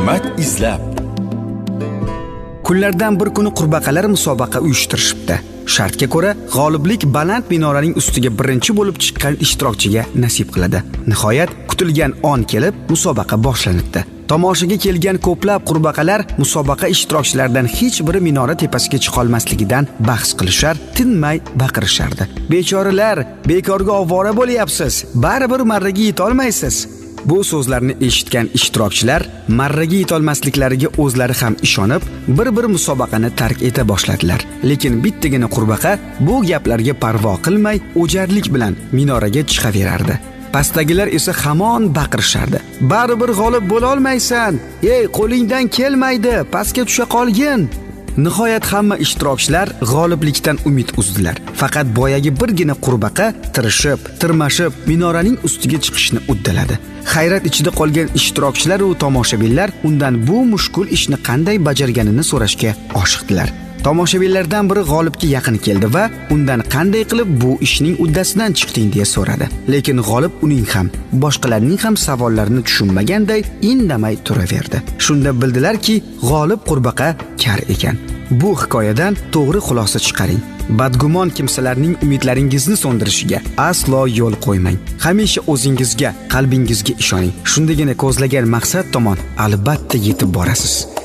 Hikmat izlab. Kunlardan bir kuni qurbaqalar musobaqa uyushtirishibdi. Shartga ko'ra, g'oliblik baland minoraning ustiga birinchi bo'lib chiqqan ishtirokchiga nasib qiladi. Nihoyat kutilgan on kelib, musobaqa boshlanibdi. Tomoshaga kelgan ko'plab qurbaqalar musobaqa ishtirokchilaridan hech biri minora tepasiga chiqa olmasligidan bahs qilishar, tinmay baqirishardi. Bechoralar, bekorga ovora bo'lyapsiz. Baribir marraga yeta olmaysiz. Bu so'zlarni eshitgan ishtirokchilar marraga yetolmasliklariga o'zlari ham ishonib, bir musobaqani tark eta boshladilar. Lekin bittagina qurbaqa bu gaplarga parvo qilmay, o'jarlik bilan minoraga chiqaverardi. Pastdagilar esa hamon baqirishardi. Baribir g'olib bo'la olmaysan. Ey, qo'lingdan kelmaydi, pastga tusha qolgin. Nihoyat hamma ishtirokchilar g'oliblikdan umid uzdilar. Faqat boyagi birgina qurbaqa tirmashib minoraning ustiga chiqishni uddaladi. Hayrat ichida qolgan ishtirokchilar va tomoshabinlar undan bu mushkul ishni qanday bajarganini so'rashga oshiqdilar. Tomoshabinlardan biri g'olibga yaqin keldi va undan qanday qilib bu ishning uddasidan chiqding deya so'radi. Lekin g'olib uning ham, boshqalarning ham savollarini tushunmaganday indamay turaverdi. Shunda bildilarki, g'olib qurbaqa kar ekan. Bu hikoyadan to'g'ri xulosa chiqaring. Badgumon kimsalarning umidlaringizni so'ndirishiga aslo yo'l qo'ymang. Hamisha o'zingizga, qalbingizga ishoning. Shundagina ko'zlagan maqsad tomon albatta yetib borasiz.